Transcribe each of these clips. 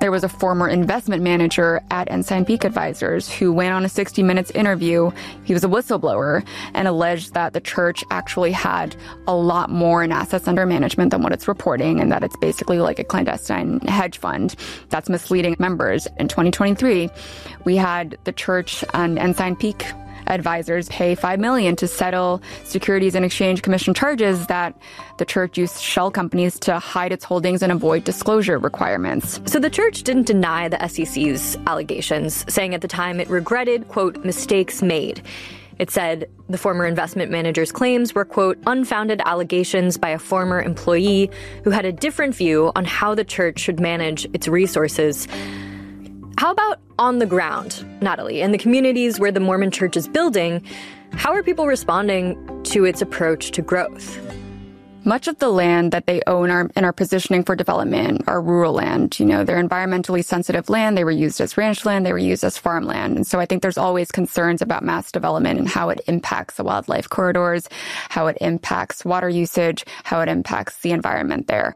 There was a former investment manager at Ensign Peak Advisors who went on a 60 Minutes interview. He was a whistleblower and alleged that the church actually had a lot more in assets under management than what it's reporting, and that it's basically like a clandestine hedge fund that's misleading members. In 2023, we had the church and Ensign Peak Advisors pay $5 million to settle Securities and Exchange Commission charges that the church used shell companies to hide its holdings and avoid disclosure requirements. So the church didn't deny the SEC's allegations, saying at the time it regretted, quote, mistakes made. It said the former investment manager's claims were, quote, unfounded allegations by a former employee who had a different view on how the church should manage its resources. How about on the ground, Natalie, in the communities where the Mormon Church is building? How are people responding to its approach to growth? Much of the land that they own and are positioning for development are rural land. You know, they're environmentally sensitive land. They were used as ranch land. They were used as farmland. And so I think there's always concerns about mass development and how it impacts the wildlife corridors, how it impacts water usage, how it impacts the environment there.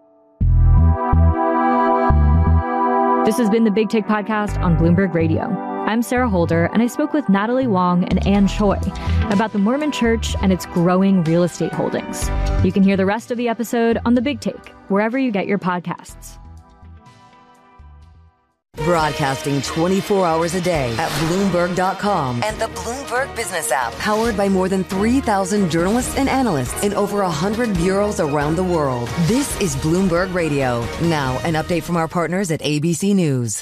This has been the Big Take Podcast on Bloomberg Radio. I'm Sarah Holder, and I spoke with Natalie Wong and Ann Choi about the Mormon Church and its growing real estate holdings. You can hear the rest of the episode on The Big Take, wherever you get your podcasts. Broadcasting 24 hours a day at Bloomberg.com and the Bloomberg Business app. Powered by more than 3,000 journalists and analysts in over 100 bureaus around the world. This is Bloomberg Radio. Now, an update from our partners at ABC News.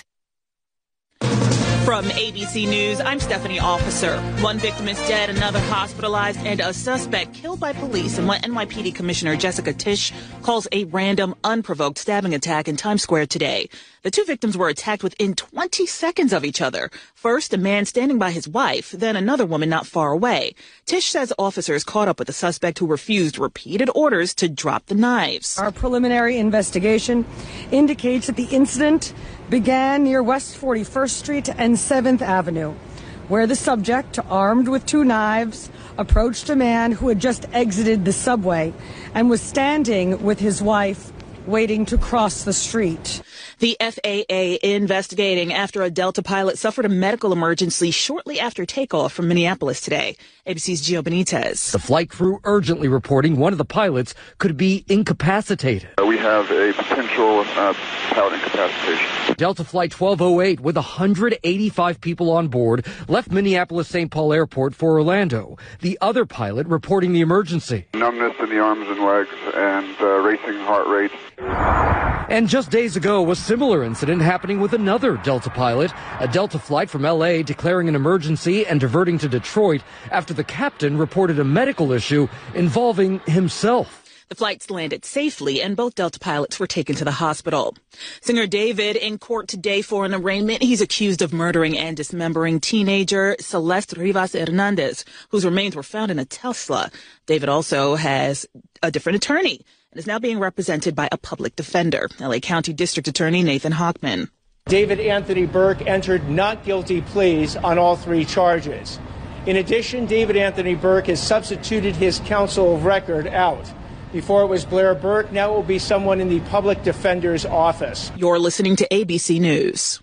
From ABC News, I'm Stephanie Officer. One victim is dead, another hospitalized, and a suspect killed by police in what NYPD Commissioner Jessica Tisch calls a random, unprovoked stabbing attack in Times Square today. The two victims were attacked within 20 seconds of each other. First, a man standing by his wife, then another woman not far away. Tisch says officers caught up with the suspect who refused repeated orders to drop the knives. Our preliminary investigation indicates that the incident began near West 41st Street and 7th Avenue, where the subject, armed with two knives, approached a man who had just exited the subway and was standing with his wife waiting to cross the street. The FAA investigating after a Delta pilot suffered a medical emergency shortly after takeoff from Minneapolis today. ABC's Gio Benitez. The flight crew urgently reporting one of the pilots could be incapacitated. We have a potential pilot incapacitation. Delta Flight 1208 with 185 people on board left Minneapolis-St. Paul Airport for Orlando. The other pilot reporting the emergency. Numbness in the arms and legs and racing heart rate. And just days ago, a similar incident happening with another Delta pilot, a Delta flight from L.A. declaring an emergency and diverting to Detroit after the captain reported a medical issue involving himself. The flights landed safely, and both Delta pilots were taken to the hospital. Singer David in court today for an arraignment. He's accused of murdering and dismembering teenager Celeste Rivas Hernandez, whose remains were found in a Tesla. David also has a different attorney and is now being represented by a public defender, L.A. County District Attorney Nathan Hochman. David Anthony Burke entered not guilty pleas on all three charges. In addition, David Anthony Burke has substituted his counsel of record out. Before it was Blair Burt, now it will be someone in the public defender's office. You're listening to ABC News.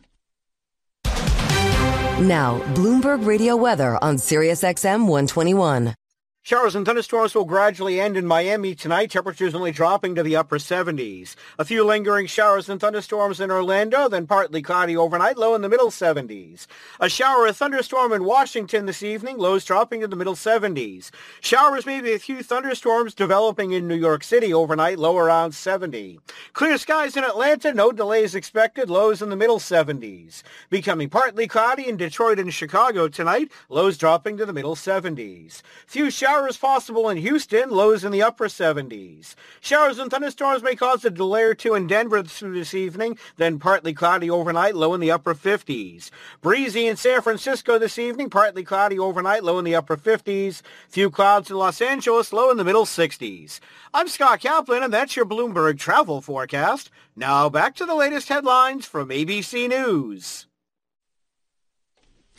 Now, Bloomberg Radio weather on SiriusXM 121. Showers and thunderstorms will gradually end in Miami tonight. Temperatures only dropping to the upper 70s. A few lingering showers and thunderstorms in Orlando, then partly cloudy overnight, low in the middle 70s. A shower or thunderstorm in Washington this evening, lows dropping to the middle 70s. Showers, maybe a few thunderstorms developing in New York City overnight, low around 70. Clear skies in Atlanta, no delays expected, lows in the middle 70s. Becoming partly cloudy in Detroit and Chicago tonight, lows dropping to the middle 70s. Few showers possible in Houston, lows in the upper 70s. Showers and thunderstorms may cause a delay or two in Denver through this evening, then partly cloudy overnight, low in the upper 50s. Breezy in San Francisco this evening, partly cloudy overnight, low in the upper 50s. Few clouds in Los Angeles, low in the middle 60s. I'm Scott Kaplan, and that's your Bloomberg travel forecast. Now back to the latest headlines from ABC News.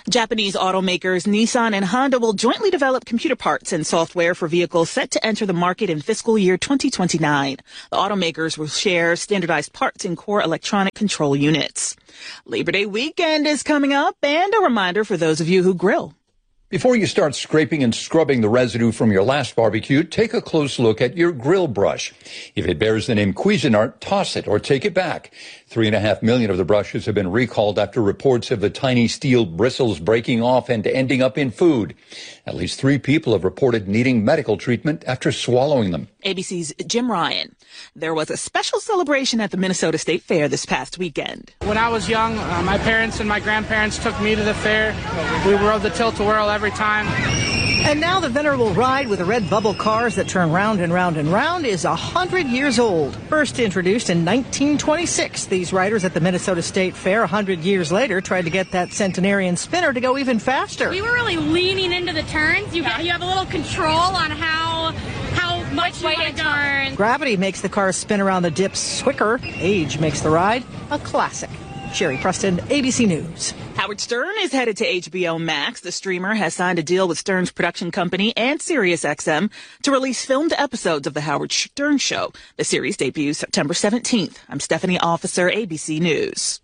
Japanese automakers Nissan and Honda will jointly develop computer parts and software for vehicles set to enter the market in fiscal year 2029. The automakers will share standardized parts and core electronic control units. Labor Day weekend is coming up, and a reminder for those of you who grill. Before you start scraping and scrubbing the residue from your last barbecue, take a close look at your grill brush. If it bears the name Cuisinart, toss it or take it back. 3.5 million of the brushes have been recalled after reports of the tiny steel bristles breaking off and ending up in food. At least 3 people have reported needing medical treatment after swallowing them. ABC's Jim Ryan. There was a special celebration at the Minnesota State Fair this past weekend. When I was young, my parents and my grandparents took me to the fair. We rode the tilt-a-whirl every time. And now the venerable ride with the red bubble cars that turn round and round and round is 100 years old. First introduced in 1926, these riders at the Minnesota State Fair 100 years later tried to get that centenarian spinner to go even faster. We were really leaning into the turns. You have a little control on how much you want to turn. Gravity makes the cars spin around the dips quicker. Age makes the ride a classic. Sherry Preston, ABC News. Howard Stern is headed to HBO Max. The streamer has signed a deal with Stern's production company and SiriusXM to release filmed episodes of The Howard Stern Show. The series debuts September 17th. I'm Stephanie Officer, ABC News.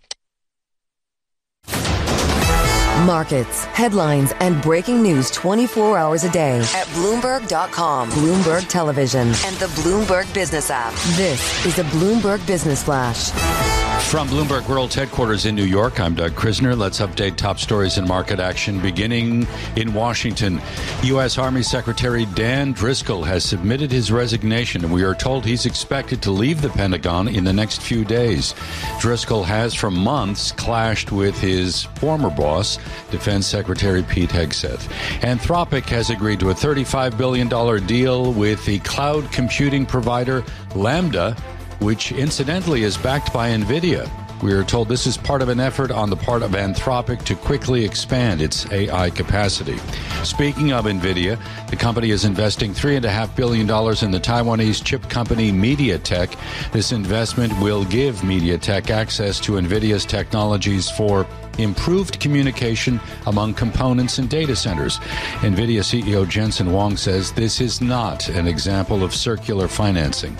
Markets, headlines, and breaking news 24 hours a day at Bloomberg.com, Bloomberg Television, and the Bloomberg Business app. This is a Bloomberg Business Flash. From Bloomberg World Headquarters in New York, I'm Doug Krisner. Let's update top stories in market action, beginning in Washington. U.S. Army Secretary Dan Driscoll has submitted his resignation, and we are told he's expected to leave the Pentagon in the next few days. Driscoll has for months clashed with his former boss, Defense Secretary Pete Hegseth. Anthropic has agreed to a $35 billion deal with the cloud computing provider Lambda, which incidentally is backed by NVIDIA. We are told this is part of an effort on the part of Anthropic to quickly expand its AI capacity. Speaking of NVIDIA, the company is investing $3.5 billion in the Taiwanese chip company MediaTek. This investment will give MediaTek access to NVIDIA's technologies for improved communication among components and data centers. NVIDIA CEO Jensen Huang says this is not an example of circular financing.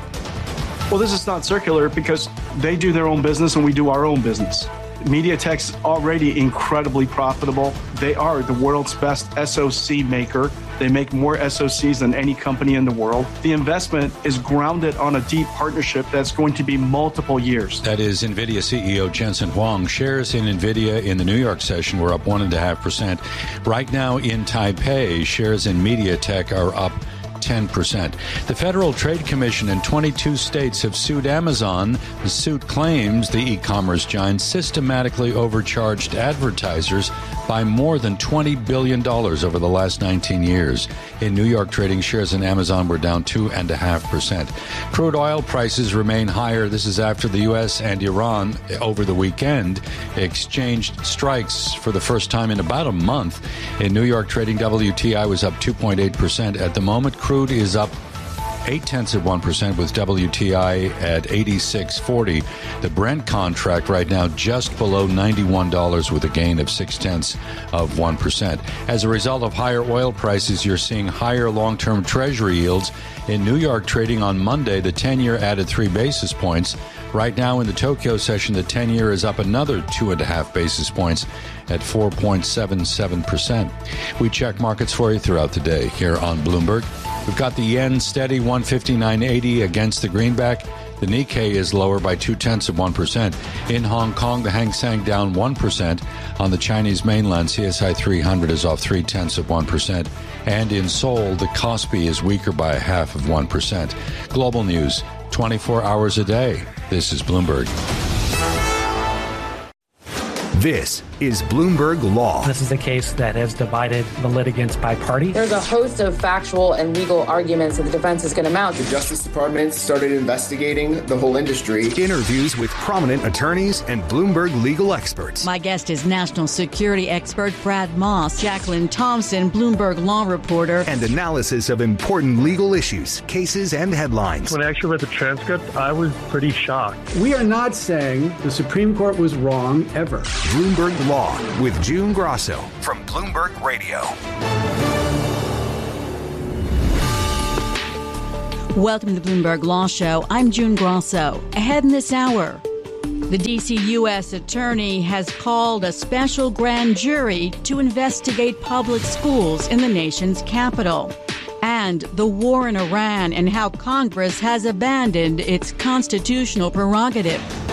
Well, this is not circular because they do their own business and we do our own business. MediaTek's already incredibly profitable. They are the world's best SoC maker. They make more SoCs than any company in the world. The investment is grounded on a deep partnership that's going to be multiple years. That is NVIDIA CEO Jensen Huang. Shares in NVIDIA in the New York session were up 1.5%. Right now in Taipei, shares in MediaTek are up 10%. The Federal Trade Commission in 22 states have sued Amazon. The suit claims the e-commerce giant systematically overcharged advertisers by more than $20 billion over the last 19 years. In New York, trading shares in Amazon were down 2.5%. Crude oil prices remain higher. This is after the U.S. and Iran over the weekend exchanged strikes for the first time in about a month. In New York, trading WTI was up 2.8% at the moment. Crude is up 0.8% with WTI at $86.40. The Brent contract right now just below $91 with a gain of 0.6%. As a result of higher oil prices, you're seeing higher long-term Treasury yields. In New York, trading on Monday, the 10-year added 3 basis points. Right now in the Tokyo session, the 10-year is up another 2.5 basis points at 4.77%. We check markets for you throughout the day here on Bloomberg. We've got the yen steady 159.80 against the greenback. The Nikkei is lower by 0.2%. In Hong Kong, the Hang Seng down 1%. On the Chinese mainland, CSI 300 is off 0.3%. And in Seoul, the Kospi is weaker by 0.5%. Global news, 24 hours a day. This is Bloomberg. This is Bloomberg Law. This is a case that has divided the litigants by party. There's a host of factual and legal arguments that the defense is going to mount. The Justice Department started investigating the whole industry. Interviews with prominent attorneys and Bloomberg legal experts. My guest is national security expert Brad Moss, Jacqueline Thompson, Bloomberg law reporter. And analysis of important legal issues, cases, and headlines. When I actually read the transcript, I was pretty shocked. We are not saying the Supreme Court was wrong ever. Bloomberg Law with June Grosso from Bloomberg Radio. Welcome to the Bloomberg Law Show. I'm June Grosso. Ahead in this hour, the D.C. U.S. Attorney has called a special grand jury to investigate public schools in the nation's capital. And the war in Iran and how Congress has abandoned its constitutional prerogative.